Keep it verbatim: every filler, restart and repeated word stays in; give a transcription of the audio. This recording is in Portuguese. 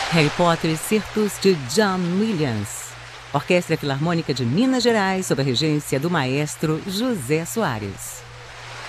Harry Potter e Certos, de John Williams. Orquestra Filarmônica de Minas Gerais, sob a regência do maestro José Soares.